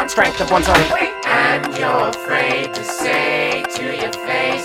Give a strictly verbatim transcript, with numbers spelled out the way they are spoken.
strength of one's own. And you're afraid to say to your face,